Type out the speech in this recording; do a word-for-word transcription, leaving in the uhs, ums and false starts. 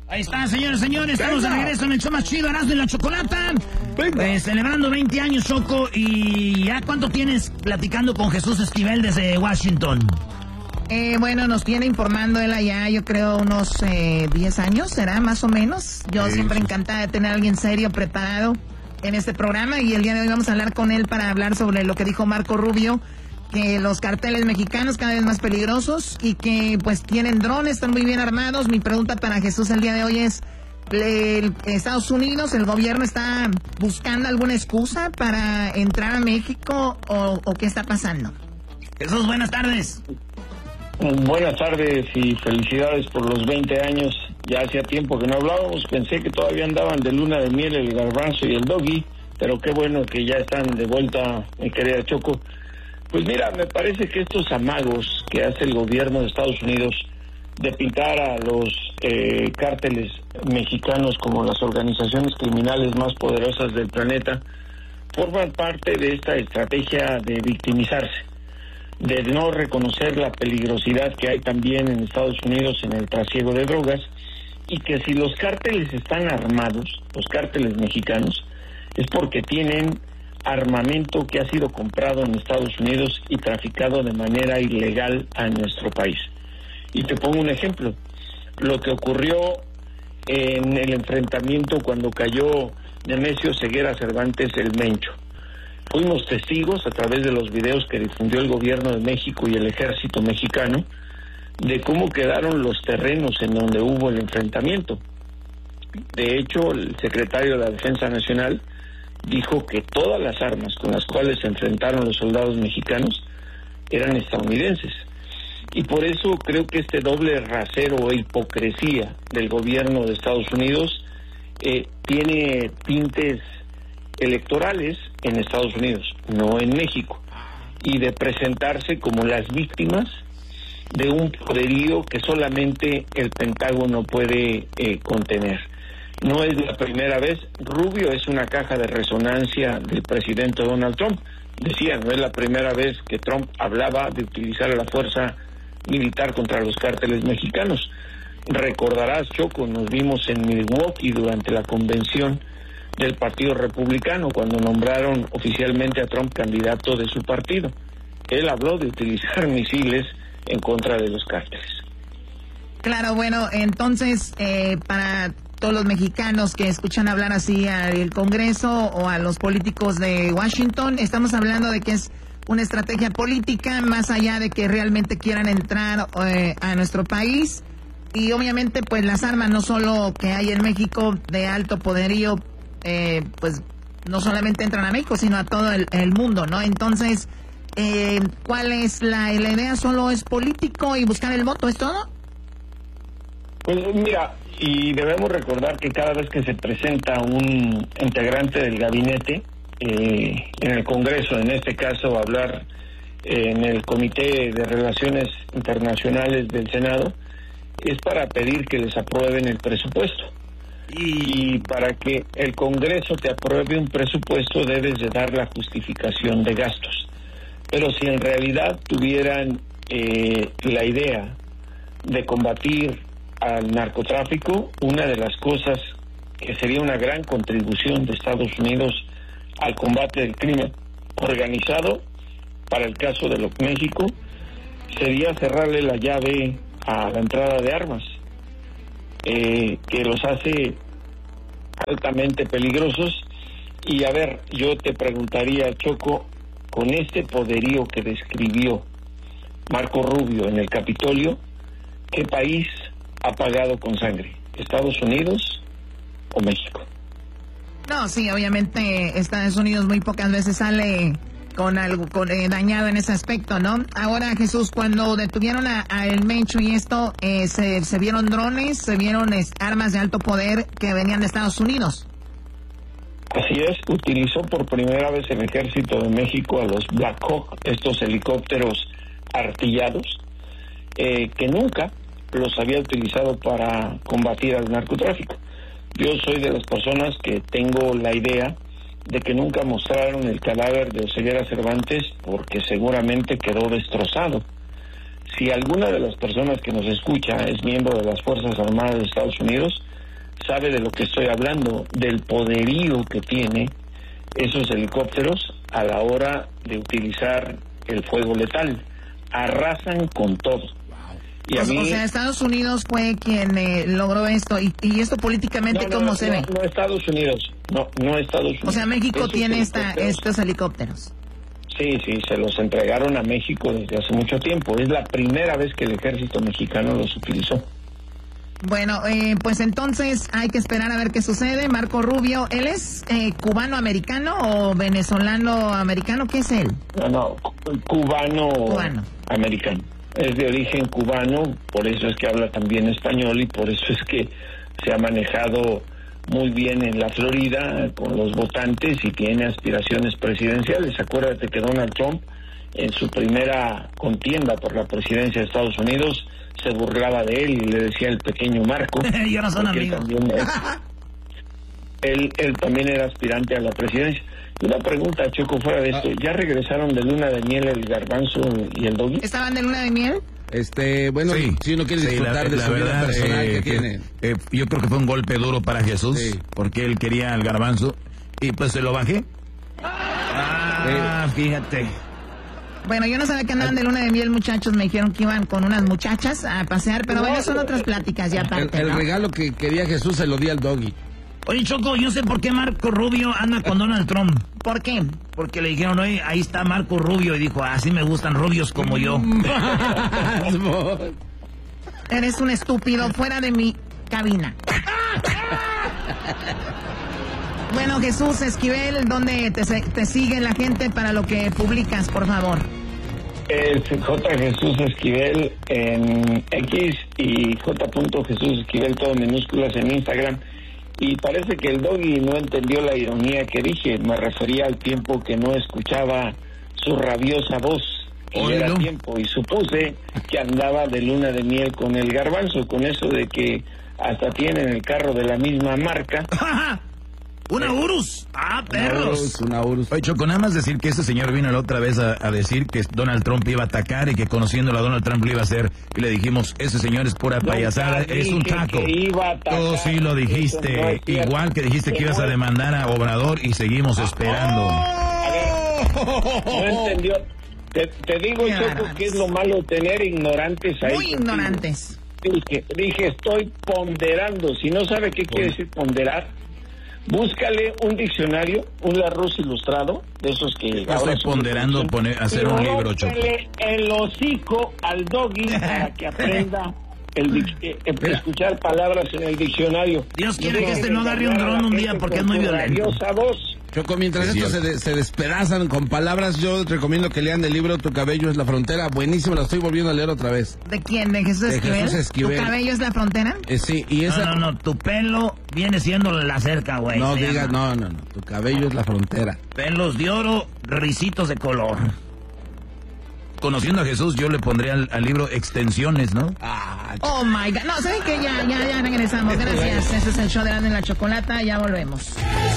Ahí está, señores, señores, estamos de regreso en el show más chido, Erasmo y la Chocolata. Pues celebrando veinte años, Choco, y ¿ya cuánto tienes platicando con Jesús Esquivel desde Washington? Eh, bueno, nos tiene informando él allá, yo creo, unos eh, diez años, ¿será? Más o menos. Yo sí, siempre sí. encantada de tener a alguien serio, preparado en este programa, y el día de hoy vamos a hablar con él para hablar sobre lo que dijo Marco Rubio, que los carteles mexicanos cada vez más peligrosos y que pues tienen drones, están muy bien armados. Mi pregunta para Jesús el día de hoy es, el, Estados Unidos, el gobierno está buscando alguna excusa para entrar a México o, o qué está pasando? Jesús, buenas tardes. Buenas tardes y felicidades por los veinte años. Ya hacía tiempo que no hablábamos, pensé que todavía andaban de luna de miel el Garbanzo y el Doggy, pero qué bueno que ya están de vuelta, mi querida Choco. Pues mira, me parece que estos amagos que hace el gobierno de Estados Unidos de pintar a los eh, cárteles mexicanos como las organizaciones criminales más poderosas del planeta forman parte de esta estrategia de victimizarse, de no reconocer la peligrosidad que hay también en Estados Unidos en el trasiego de drogas, y que si los cárteles están armados, los cárteles mexicanos, es porque tienen armamento que ha sido comprado en Estados Unidos y traficado de manera ilegal a nuestro país. Y te pongo un ejemplo, lo que ocurrió en el enfrentamiento cuando cayó Nemesio Ceguera Cervantes el Mencho. Fuimos testigos a través de los videos que difundió el gobierno de México y el ejército mexicano de cómo quedaron los terrenos en donde hubo el enfrentamiento. De hecho, el secretario de la Defensa Nacional dijo que todas las armas con las cuales se enfrentaron los soldados mexicanos eran estadounidenses. Y por eso creo que este doble rasero e hipocresía del gobierno de Estados Unidos eh, tiene tintes electorales en Estados Unidos, no en México, y de presentarse como las víctimas de un poderío que solamente el Pentágono puede eh, contener. No es la primera vez. Rubio es una caja de resonancia del presidente Donald Trump. Decía, no es la primera vez que Trump hablaba de utilizar la fuerza militar contra los cárteles mexicanos. Recordarás, Choco, nos vimos en Milwaukee durante la convención del Partido Republicano, cuando nombraron oficialmente a Trump candidato de su partido. Él habló de utilizar misiles en contra de los cárteles. Claro, bueno, entonces, eh, para todos los mexicanos que escuchan hablar así al Congreso o a los políticos de Washington, estamos hablando de que es una estrategia política, más allá de que realmente quieran entrar eh, a nuestro país. Y obviamente, pues las armas no solo que hay en México de alto poderío, eh, pues no solamente entran a México, sino a todo el, el mundo, ¿no? Entonces, eh, ¿cuál es la, la idea? ¿Solo es político y buscar el voto? ¿Es todo? Pues mira, y debemos recordar que cada vez que se presenta un integrante del gabinete eh, en el Congreso, en este caso hablar eh, en el Comité de Relaciones Internacionales del Senado, es para pedir que les aprueben el presupuesto. Y para que el Congreso te apruebe un presupuesto debes de dar la justificación de gastos. Pero si en realidad tuvieran eh, la idea de combatir al narcotráfico, una de las cosas que sería una gran contribución de Estados Unidos al combate del crimen organizado, para el caso de México, sería cerrarle la llave a la entrada de armas, eh, que los hace altamente peligrosos. Y a ver, yo te preguntaría, Choco, con este poderío que describió Marco Rubio en el Capitolio, ¿qué país ha pagado con sangre? ¿Estados Unidos o México? No, sí, obviamente Estados Unidos muy pocas veces sale con algo con, eh, dañado en ese aspecto, ¿no? Ahora, Jesús, cuando detuvieron a, a El Mencho y esto, eh, se, se vieron drones, se vieron es, armas de alto poder que venían de Estados Unidos. Así es, utilizó por primera vez el Ejército de México a los Black Hawk, estos helicópteros artillados, eh, que nunca los había utilizado para combatir al narcotráfico. Yo soy de las personas que tengo la idea de que nunca mostraron el cadáver de Ceguera Cervantes porque seguramente quedó destrozado. Si alguna de las personas que nos escucha es miembro de las Fuerzas Armadas de Estados Unidos, sabe de lo que estoy hablando, del poderío que tiene esos helicópteros a la hora de utilizar el fuego letal. Arrasan con todo. Y a o, mí, o sea, Estados Unidos fue quien eh, logró esto. ¿Y, y esto políticamente no, no, cómo no, se no, ve? No Estados Unidos, no, no Estados Unidos. O sea, México Esos tiene esta, helicópteros- estos helicópteros. Sí, sí, se los entregaron a México desde hace mucho tiempo. Es la primera vez que el ejército mexicano los utilizó. Bueno, eh, pues entonces hay que esperar a ver qué sucede. Marco Rubio, ¿él es eh, cubano-americano o venezolano-americano? ¿Qué es él? No, no, cu- cubano, Cubano. americano. Es de origen cubano, por eso es que habla también español y por eso es que se ha manejado muy bien en la Florida con los votantes y tiene aspiraciones presidenciales. Acuérdate que Donald Trump, en su primera contienda por la presidencia de Estados Unidos, se burlaba de él y le decía el pequeño Marco. Y ahora son porque él amigos. también era- Él, él también era aspirante a la presidencia. Y una pregunta, Choco, fuera de esto, ¿ya regresaron de luna de miel el garbanzo y el doggy? ¿Estaban de luna de miel? Este, bueno, Sí, si uno quiere sí, disfrutar la- de la su vida verdad, personal eh, que tiene. eh, yo creo que fue un golpe duro para Jesús, Sí. porque él quería al garbanzo y pues se lo bajé. Ah, fíjate. Bueno, yo no sabía que andaban de luna de miel, muchachos. Me dijeron que iban con unas muchachas a pasear, pero bueno, son otras pláticas ya El, aparte, el ¿no? regalo que quería Jesús se lo di al doggy. Oye, Choco, yo sé por qué Marco Rubio anda con Donald Trump. ¿Por qué? Porque le dijeron, oye, ahí está Marco Rubio. Y dijo, así me gustan rubios como yo. Eres un estúpido, fuera de mi cabina. Bueno, Jesús Esquivel, ¿dónde te, se- te sigue la gente para lo que publicas, por favor? Es J. Jesús Esquivel en X y J. Jesús Esquivel, todo en minúsculas en Instagram. Y parece que el doggy no entendió la ironía que dije. Me refería al tiempo que no escuchaba su rabiosa voz. Y Oílo. era tiempo. Y supuse que andaba de luna de miel con el garbanzo, con eso de que hasta tienen el carro de la misma marca. ¡Una Urus! ¡Ah, perros! Una Urus. Oye, Choco, nada más decir que este señor vino la otra vez a, a decir que Donald Trump iba a atacar y que conociéndolo a Donald Trump lo iba a hacer. Y le dijimos, ese señor es pura payasada, Nunca es un dije taco. que iba a atacar. Tú sí lo Eso dijiste, no es cierto. igual que dijiste que ibas a demandar a Obrador y seguimos esperando. A ver, no entendió. Te, te digo, Qué Choco, bárbaros. que es lo malo de tener ignorantes ahí. Muy contigo. ignorantes. Dije, dije, estoy ponderando. Si no sabe qué quiere decir ponderar, búscale un diccionario, un Larousse ilustrado, de esos que... Yo ahora estoy son ponderando de producción, poner- hacer y un libro, Choco. rómpele el hocico al doggy para que aprenda el dic- eh, eh, escuchar palabras en el diccionario. Dios quiere que este no agarre un dron un día porque es muy violento. Rabiosa voz. Choco, mientras Es estos se, cierto. de- se despedazan con palabras, yo recomiendo que lean el libro Tu cabello es la frontera. Buenísimo, la estoy volviendo a leer otra vez. ¿De quién? ¿De Jesús De Esquivel? Jesús Esquivel. ¿Tu cabello es la frontera? Eh, sí, y esa... No, no, no, tu pelo viene siendo la cerca, güey. No se digas, llama. no, no, no. Tu cabello es la frontera. Pelos de oro, risitos de color. Conociendo a Jesús, yo le pondría al, al libro extensiones, ¿no? Ah, Oh my God. No, ¿saben qué? Ya, ya, ya regresamos. Gracias. Ese es el show de Grande en la Chocolata. Ya volvemos.